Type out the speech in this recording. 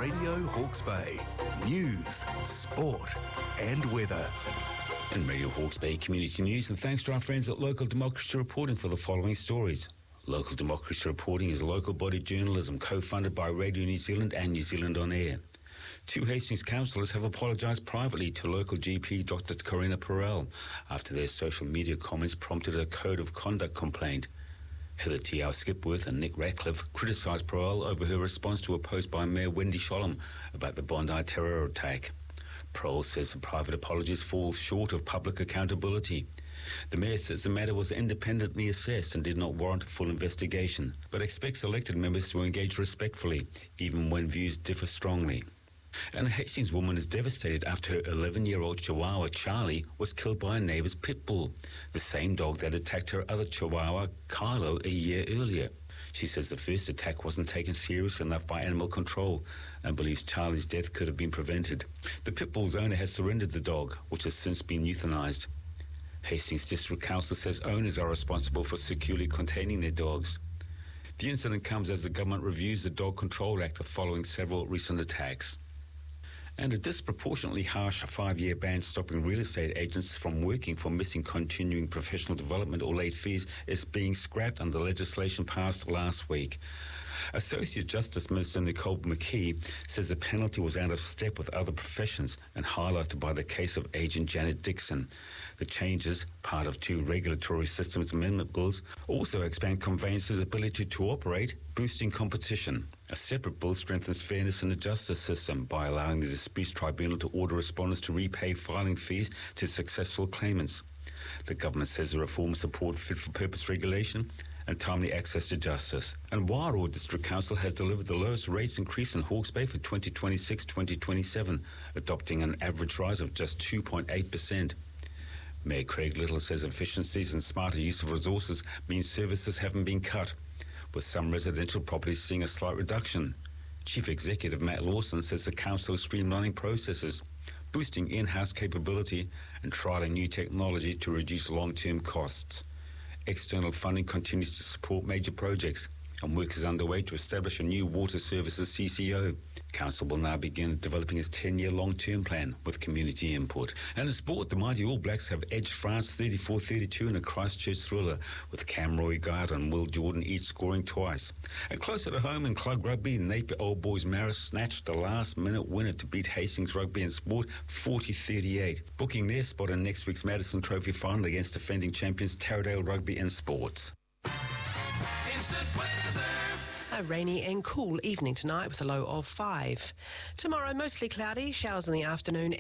Radio Hawke's Bay. News, sport and weather. And Radio Hawke's Bay Community News, and thanks to our friends at Local Democracy Reporting for the following stories. Local Democracy Reporting is local body journalism co-funded by Radio New Zealand and New Zealand On Air. Two Hastings councillors have apologised privately to local GP Dr. Corina Perel after their social media comments prompted a code of conduct complaint. Heather T.R. Skipworth and Nick Ratcliffe criticised Perel over her response to a post by Mayor Wendy Sholem about the Bondi terror attack. Perel says the private apologies fall short of public accountability. The Mayor says the matter was independently assessed and did not warrant a full investigation, but expects elected members to engage respectfully, even when views differ strongly. And a Hastings woman is devastated after her 11-year-old Chihuahua, Charlie, was killed by a neighbour's pit bull, the same dog that attacked her other Chihuahua, Kylo, a year earlier. She says the first attack wasn't taken seriously enough by animal control and believes Charlie's death could have been prevented. The pit bull's owner has surrendered the dog, which has since been euthanised. Hastings District Council says owners are responsible for securely containing their dogs. The incident comes as the government reviews the Dog Control Act following several recent attacks. And a disproportionately harsh 5-year ban stopping real estate agents from working for missing continuing professional development or late fees is being scrapped under legislation passed last week. Associate Justice Minister Nicole McKee says the penalty was out of step with other professions and highlighted by the case of agent Janet Dixon. The changes, part of two regulatory systems amendment bills, also expand conveyancers' ability to operate, boosting competition. A separate bill strengthens fairness in the justice system by allowing the Disputes Tribunal to order respondents to repay filing fees to successful claimants. The government says the reforms support fit-for-purpose regulation and timely access to justice. And Wairoa District Council has delivered the lowest rates increase in Hawke's Bay for 2026-2027, adopting an average rise of just 2.8%. Mayor Craig Little says efficiencies and smarter use of resources means services haven't been cut, with some residential properties seeing a slight reduction. Chief Executive Matt Lawson says the council is streamlining processes, boosting in-house capability and trialling new technology to reduce long-term costs. External funding continues to support major projects, and work is underway to establish a new water services CCO. Council will now begin developing its 10-year long-term plan with community input. And in sport, the mighty All Blacks have edged France 34-32 in a Christchurch thriller, with Cam Roigard and Will Jordan each scoring twice. And closer to home in club rugby, Napier Old Boys Marist snatched the last-minute winner to beat Hastings Rugby and Sport 40-38, booking their spot in next week's Madison Trophy final against defending champions Taradale Rugby and Sports. A rainy and cool evening tonight with a low of 5. Tomorrow, mostly cloudy, showers in the afternoon.